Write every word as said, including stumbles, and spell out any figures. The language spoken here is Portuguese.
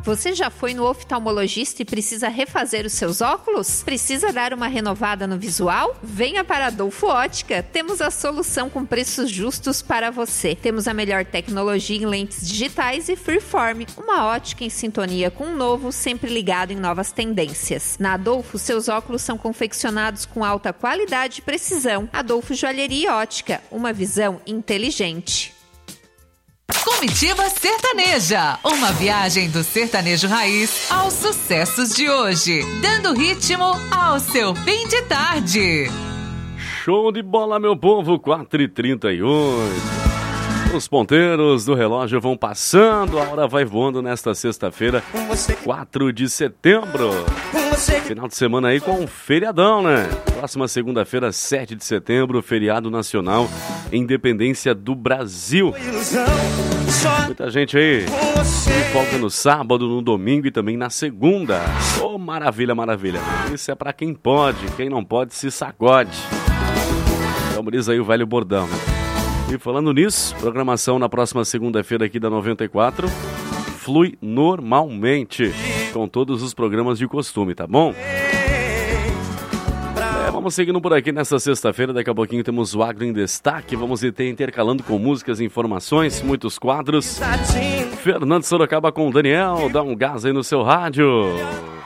Você já foi no oftalmologista e precisa refazer os seus óculos? Precisa dar uma renovada no visual? Venha para a Adolfo Ótica. Temos a solução com preços justos para você. Temos a melhor tecnologia em lentes digitais e freeform. Uma ótica em sintonia com o novo, sempre ligado em novas tendências. Na Adolfo, seus óculos são confeccionados com alta qualidade e precisão. Adolfo Joalheria e Ótica. Uma visão inteligente. Comitiva Sertaneja, uma viagem do sertanejo raiz aos sucessos de hoje, dando ritmo ao seu fim de tarde. Show de bola, meu povo, quatro e trinta e oito. Os ponteiros do relógio vão passando, a hora vai voando nesta sexta-feira, quatro de setembro. Final de semana aí com um feriadão, né? Próxima segunda-feira, sete de setembro, feriado nacional, Independência do Brasil. Muita gente aí folga no sábado, no domingo e também na segunda. Oh, maravilha, maravilha. Isso é pra quem pode, quem não pode se sacode. Então, diz aí o velho bordão, né? E falando nisso, programação na próxima segunda-feira aqui da noventa e quatro flui normalmente, com todos os programas de costume, tá bom? É, vamos seguindo por aqui nessa sexta-feira, daqui a pouquinho temos o Agro em Destaque, vamos ter intercalando com músicas e informações, muitos quadros. Fernando Sorocaba com o Daniel, dá um gás aí no seu rádio.